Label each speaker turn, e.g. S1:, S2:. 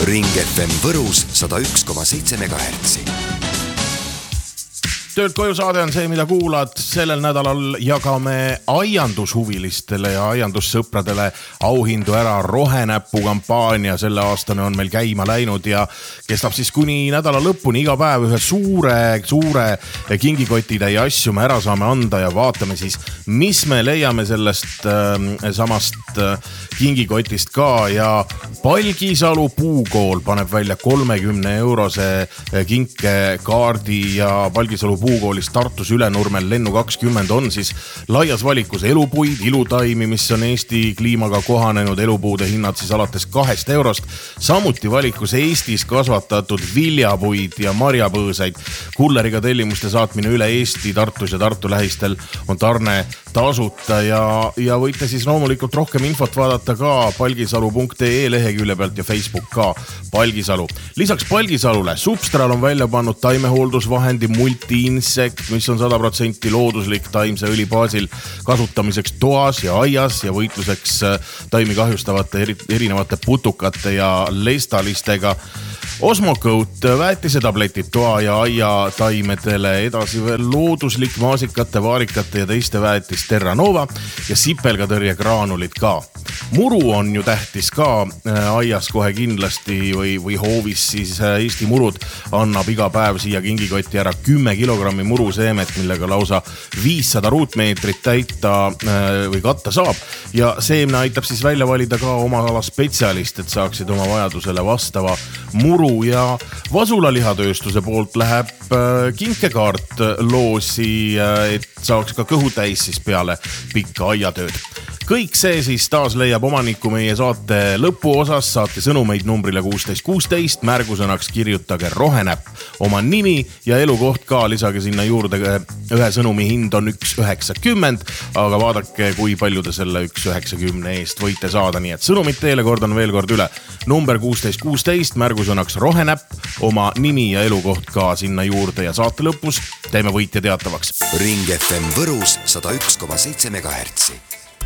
S1: Ring FM Võrus 101,7 MHz.
S2: Töölt koju saade on see, mida kuulad. Sellel nädalal jagame aiandushuvilistele ja aiandussõpradele auhindu ära rohenäppu kampaania. Selle aastane on meil käima läinud ja kestab siis kuni nädala lõpuni. Iga päev ühe suure kingikotitäie asju me ära saame anda ja vaatame siis, mis me leiame sellest samast kingikotist ka. Ja Palgisalu puukool paneb välja 30-eurose kinkekaardi ja Palgisalu puukoolis Tartus Ülenurmel lennu 20 on siis laias valikus elupuid, ilutaimi, mis on Eesti kliimaga kohanenud, elupuude hinnad siis alates 2 eurost. Samuti valikus Eestis kasvatatud viljapuid ja marjapõõsaid. Kulleriga tellimuste saatmine üle Eesti, Tartus ja Tartu lähistel on tarne tasuta ja võite siis loomulikult rohkem infot vaadata ka palgisalu.ee lehekülje pealt ja Facebook ka Palgisalu. Lisaks Palgisalule Substral on välja pannud taimehooldusvahendi Multi-Insect, mis on 100% looduslik taimse õli baasil kasutamiseks toas ja aias ja võitluseks taimi kahjustavate erinevate putukate ja lestalistega. Osmocoat, väetisetabletid toa ja aia taimedele, edasi veel looduslik maasikate, vaarikate ja teiste väetis Terra Nova ja sipelgatõrje graanulid ka. Muru on ju tähtis ka aias kohe kindlasti või hoovis, siis Eesti Murud annab iga päev siia kingikotti ära 10 kilogrammi muruseemet, millega lausa 500 ruutmeetrit täita või katta saab. Ja seemne aitab siis välja valida ka oma ala spetsialist, et saaksid oma vajadusele vastava muru ja Vasulalihatööstuse poolt läheb kinkekaart loosi, et saaks ka kõhu täis siis peale pikka aiatööd. Kõik see siis taas leiab omaniku meie saate lõpuosas. Saate sõnumeid numbrile 1616, märgusõnaks kirjutage rohenäpp, oma nimi ja elukoht ka, lisage sinna juurde. Ühe sõnumi hind on 1,90, aga vaadake, kui palju te selle 1,90 eest võite saada. Nii et sõnumid teile kordan veel kord üle. Number 1616, märgusõnaks rohenäpp, oma nimi ja elukoht ka sinna juurde ja saate lõpus teeme võitja teatavaks.
S1: Ring FM Võrus 101,7 MHz.